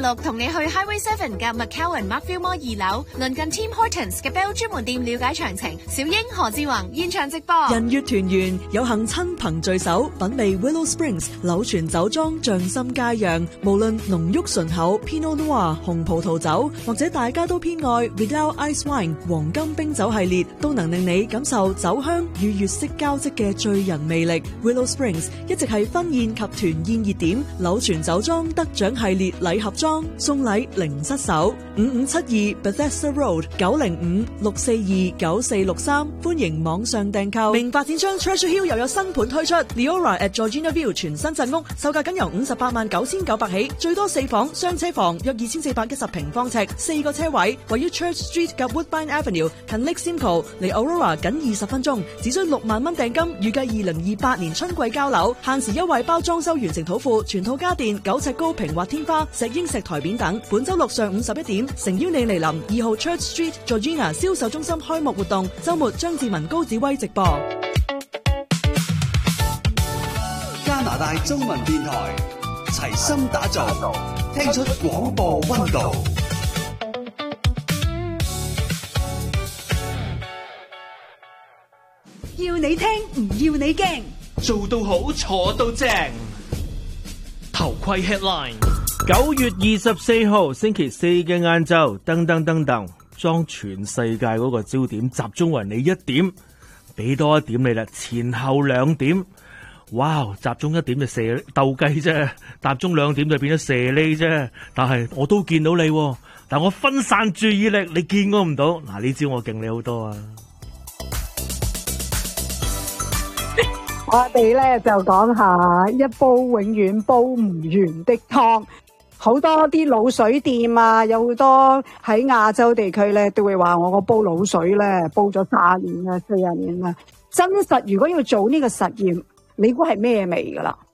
6同你去 Highway 7嘅 McCowan Markville Mall 2樓，鄰近 Tim Hortons 嘅 Bell 專門店了解詳情。小英、何志宏現場直播。 人月團圓，有幸親朋聚首，品味 Willow Springs 柳泉酒莊匠心佳釀。無論濃郁醇厚 Pinot Noir 紅葡萄酒，或者大家都偏愛 Vidal Ice Wine 黃金冰酒系列，都能令你感受酒香與月色交織嘅醉人魅力。Willow Springs 一直係婚宴及團宴熱點，柳泉酒莊得獎系列禮盒裝，送禮零失手。5572 Bethesda Road 905-642-9463，歡迎網上訂購。名發展商 Treasure Hill 又有新盤推出 Leora at Georgina View 全新鎮屋，售價僅由589900起，最多4房雙車房，約2410平方尺，4個車位，位於 Church Street 及 Woodbine Avenue， 近 Lake Simcoe， 離 Aurora 僅20分鐘，只需6萬蚊訂金，預計2028年春季交樓，限時優惠包裝修完成土庫，全套家電9尺高平滑天花、石英石台面等。本周六上午11點，誠邀你嚟臨2號 Church Street Georgina 銷售中心開幕活動，周末張志文高子威直播。 加拿大中文電台齊心打造，聽出廣播溫度。 要你聽，唔要你驚， 做到好，坐到正。頭盔 headline。9月24號星期四嘅晏晝，噔噔噔噔，將全世界嗰個焦點集中為你1點，俾多1點你啦，前後2點。哇！集中1點就射鬥雞啫，集中2點就變咗射喱啫。但係我都見到你，但我分散注意力，你見我唔到。嗱，呢招我勁你好多啊！ 我哋咧就講下一煲永遠煲唔完的湯。好多啲滷水店啊，有好多喺亞洲地區咧都會話我個煲滷水咧煲咗30年啦、40年啦。真實如果要做呢個實驗，你估係咩味噶啦？